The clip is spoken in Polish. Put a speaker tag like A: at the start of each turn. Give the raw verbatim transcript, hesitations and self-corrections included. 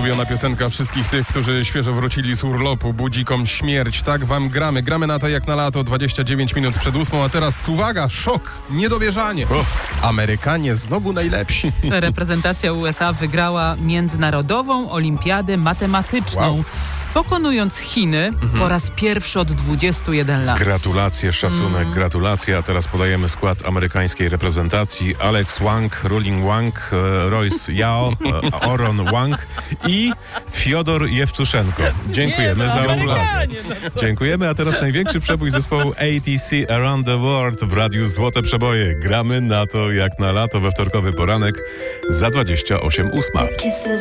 A: ulubiona piosenka wszystkich tych, którzy świeżo wrócili z urlopu. Budzikom śmierć. Tak wam gramy. Gramy na to jak na lato. dwadzieścia dziewięć minut przed ósmą, a teraz uwaga, szok, niedowierzanie. Oh. Amerykanie znowu najlepsi.
B: Reprezentacja U S A wygrała międzynarodową olimpiadę matematyczną. Wow. Pokonując Chiny mhm. po raz pierwszy od dwudziestu jeden lat.
C: Gratulacje, szacunek, mm. gratulacje. A teraz podajemy skład amerykańskiej reprezentacji. Alex Wang, Ruling Wang, Royce Yao, Oron Wang i Fiodor Jewtuszenko. Dziękujemy
B: Nie,
C: za
B: no,
C: gratulacje.
B: no
C: Dziękujemy, a teraz największy przebój zespołu A T C Around the World w Radiu Złote Przeboje. Gramy na to jak na lato we wtorkowy poranek za dwadzieścia osiem ósma.